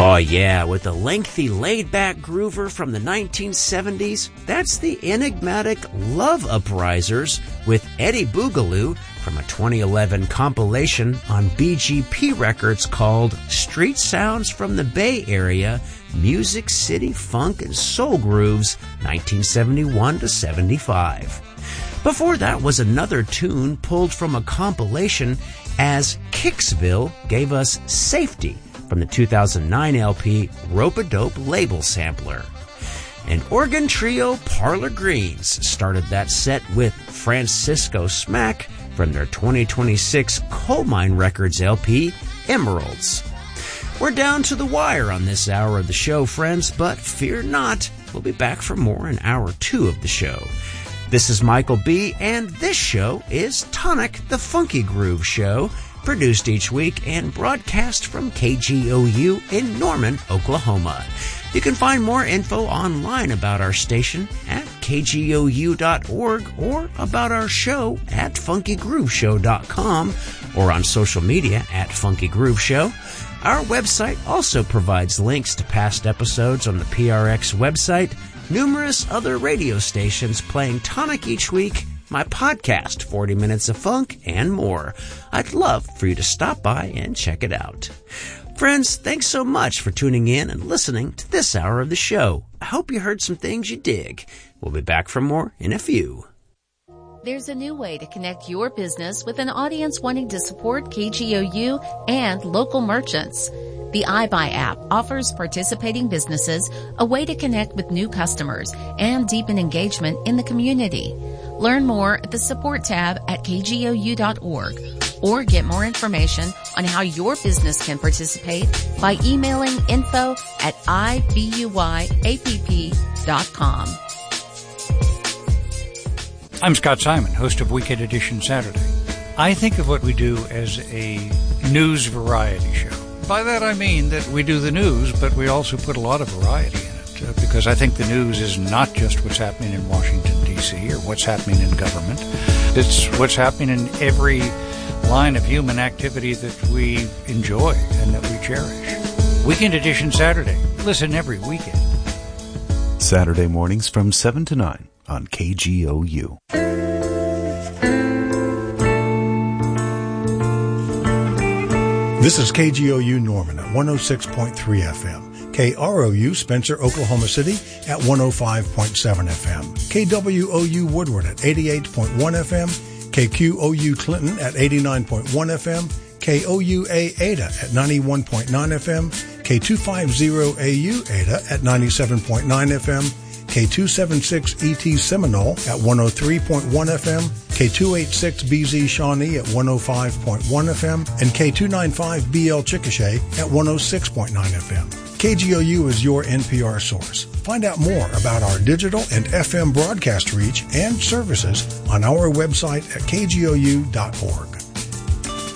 Oh yeah, with a lengthy laid-back groover from the 1970s, that's the enigmatic Love Uprisers with Eddie Boogaloo from a 2011 compilation on BGP Records called Street Sounds from the Bay Area, Music City Funk and Soul Grooves, 1971 to 75. Before that was another tune pulled from a compilation as Kicksville gave us Safety from the 2009 LP Rope-A-Dope Label Sampler. And organ trio Parlor Greens started that set with Francisco Smack from their 2026 Coal Mine Records LP Emeralds. We're down to the wire on this hour of the show, friends, but fear not, we'll be back for more in hour 2 of the show. This is Michael B., and this show is Tonic, the Funky Groove Show, produced each week and broadcast from KGOU in Norman, Oklahoma. You can find more info online about our station at kgou.org or about our show at funkygrooveshow.com or on social media at Funky Groove Show. Our website also provides links to past episodes on the PRX website, numerous other radio stations playing Tonic each week, my podcast, 40 Minutes of Funk, and more. I'd love for you to stop by and check it out. Friends, thanks so much for tuning in and listening to this hour of the show. I hope you heard some things you dig. We'll be back for more in a few. There's a new way to connect your business with an audience wanting to support KGOU and local merchants. The iBuy app offers participating businesses a way to connect with new customers and deepen engagement in the community. Learn more at the support tab at kgou.org or get more information on how your business can participate by emailing info@ibuyApp.com. I'm Scott Simon, host of Weekend Edition Saturday. I think of what we do as a news variety show. By that I mean that we do the news, but we also put a lot of variety in it, because I think the news is not just what's happening in Washington, D.C. or what's happening in government. It's what's happening in every line of human activity that we enjoy and that we cherish. Weekend Edition Saturday. Listen every weekend. Saturday mornings from 7 to 9 on KGOU. This is KGOU Norman at 106.3 FM. KROU Spencer, Oklahoma City at 105.7 FM. KWOU Woodward at 88.1 FM. KQOU Clinton at 89.1 FM. KOUA Ada at 91.9 FM. K250AU Ada at 97.9 FM. K276 ET Seminole at 103.1 FM, K286 BZ Shawnee at 105.1 FM, and K295 BL Chickasha at 106.9 FM. KGOU is your NPR source. Find out more about our digital and FM broadcast reach and services on our website at kgou.org.